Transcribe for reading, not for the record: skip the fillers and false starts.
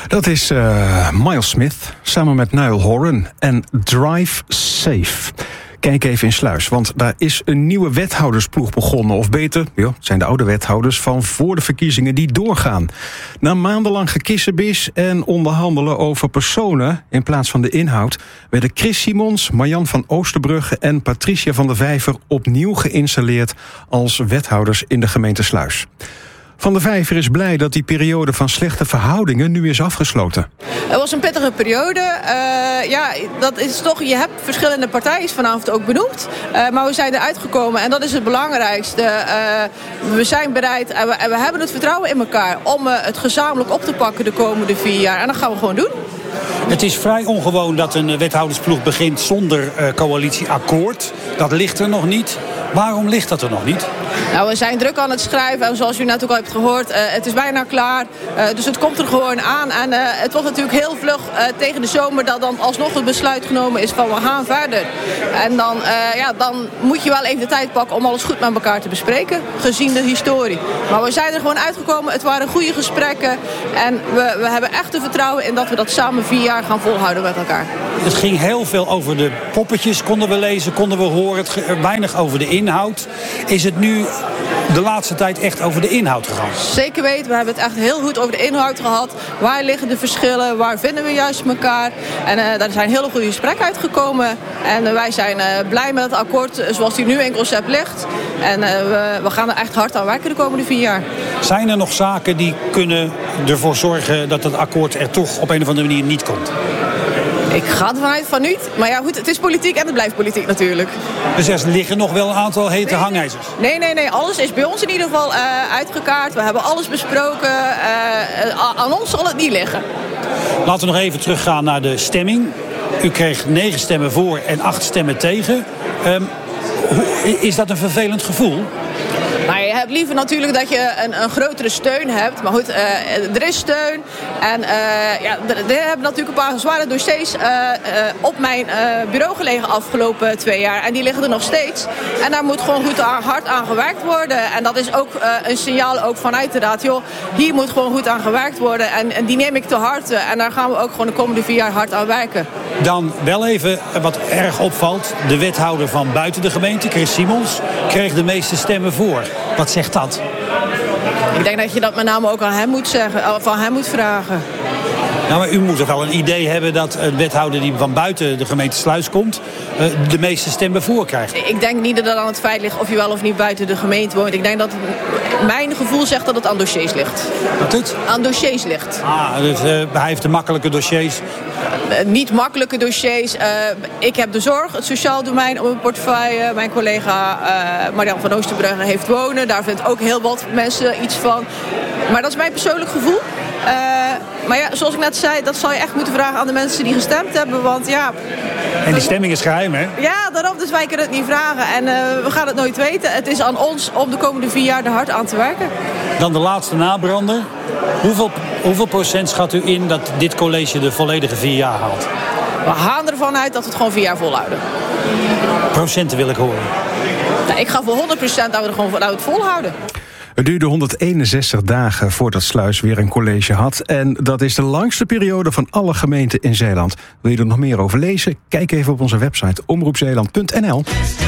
Dat is Miles Smith samen met Niall Horan en Drive Safe. Kijk even in Sluis, want daar is een nieuwe wethoudersploeg begonnen. Of beter, het zijn de oude wethouders van voor de verkiezingen die doorgaan. Na maandenlang gekissenbis en onderhandelen over personen in plaats van de inhoud, werden Chris Simons, Marjan van Oosterbrugge en Patricia van der Vijver opnieuw geïnstalleerd als wethouders in de gemeente Sluis. Van der Vijver is blij dat die periode van slechte verhoudingen nu is afgesloten. Het was een pittige periode. Dat is toch, je hebt verschillende partijen, is vanavond ook benoemd. Maar we zijn eruit gekomen en dat is het belangrijkste. We zijn bereid en we hebben het vertrouwen in elkaar om het gezamenlijk op te pakken de komende 4 jaar. En dat gaan we gewoon doen. Het is vrij ongewoon dat een wethoudersploeg begint zonder coalitieakkoord. Dat ligt er nog niet. Waarom ligt dat er nog niet? Nou, we zijn druk aan het schrijven en zoals u net ook al hebt gehoord, het is bijna klaar. Dus het komt er gewoon aan. En het wordt natuurlijk heel vlug tegen de zomer dat dan alsnog het besluit genomen is van we gaan verder. En dan moet je wel even de tijd pakken om alles goed met elkaar te bespreken, gezien de historie. Maar we zijn er gewoon uitgekomen, het waren goede gesprekken. En we hebben echt er vertrouwen in dat we dat samen 4 jaar gaan volhouden met elkaar. Het ging heel veel over de poppetjes, konden we lezen, konden we horen. Weinig over de inhoud. Is het nu de laatste tijd echt over de inhoud gegaan? Zeker weten, we hebben het echt heel goed over de inhoud gehad. Waar liggen de verschillen? Waar vinden we juist elkaar? En daar zijn hele goede gesprekken uitgekomen. En wij zijn blij met het akkoord zoals die nu in concept ligt. En we gaan er echt hard aan werken de komende 4 jaar. Zijn er nog zaken die kunnen ervoor zorgen dat het akkoord er toch op een of andere manier niet komt? Ik ga ervan uit van niet. Maar ja, goed, het is politiek en het blijft politiek natuurlijk. Dus er liggen nog wel een aantal hete hangijzers? Nee. Alles is bij ons in ieder geval uitgekaart. We hebben alles besproken. Aan ons zal het niet liggen. Laten we nog even teruggaan naar de stemming. U kreeg 9 stemmen voor en 8 stemmen tegen. Is dat een vervelend gevoel? Nou, je hebt liever natuurlijk dat je een grotere steun hebt. Maar goed, er is steun. En er hebben natuurlijk een paar zware dossiers op mijn bureau gelegen afgelopen 2 jaar. En die liggen er nog steeds. En daar moet gewoon hard aan gewerkt worden. En dat is ook een signaal ook vanuit de raad. Joh, hier moet gewoon goed aan gewerkt worden. En die neem ik te harte. En daar gaan we ook gewoon de komende 4 jaar hard aan werken. Dan wel even wat erg opvalt. De wethouder van buiten de gemeente, Chris Simons, kreeg de meeste stemmen voor. Wat zegt dat? Ik denk dat je dat met name ook aan hem moet zeggen, van hem moet vragen. Nou, maar u moet toch wel een idee hebben dat een wethouder die van buiten de gemeente Sluis komt de meeste stemmen voor krijgt. Ik denk niet dat het aan het feit ligt of je wel of niet buiten de gemeente woont. Ik denk dat mijn gevoel zegt dat het aan dossiers ligt. Wat het? Aan dossiers ligt. Dus hij heeft de makkelijke dossiers. Niet makkelijke dossiers. Ik heb de zorg, het sociaal domein op mijn portefeuille. Mijn collega Marjan van Oosterbrugge heeft wonen. Daar vindt ook heel wat mensen iets van. Maar dat is mijn persoonlijk gevoel. Maar ja, zoals ik net zei, dat zal je echt moeten vragen aan de mensen die gestemd hebben. Want ja... En die stemming is geheim, hè? Ja, daarom, dus wij kunnen het niet vragen. En we gaan het nooit weten. Het is aan ons om de komende 4 jaar er hard aan te werken. Dan de laatste nabrander. Hoeveel procent schat u in dat dit college de volledige 4 jaar haalt? We gaan ervan uit dat we het gewoon 4 jaar volhouden. Procenten wil ik horen. Nou, ik ga voor 100% dat we het volhouden. Het duurde 161 dagen voordat Sluis weer een college had. En dat is de langste periode van alle gemeenten in Zeeland. Wil je er nog meer over lezen? Kijk even op onze website omroepzeeland.nl.